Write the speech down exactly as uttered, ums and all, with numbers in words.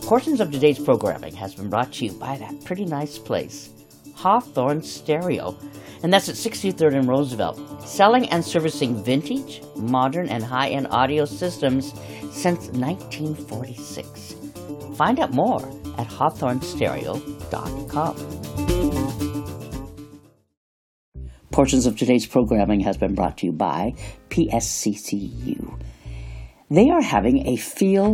Portions of today's programming has been brought to you by that pretty nice place, Hawthorne Stereo, and that's at sixty-third and Roosevelt, selling and servicing vintage, modern, and high-end audio systems since nineteen forty-six. Find out more at hawthorne stereo dot com. Portions of today's programming has been brought to you by P S C C U. They are having a field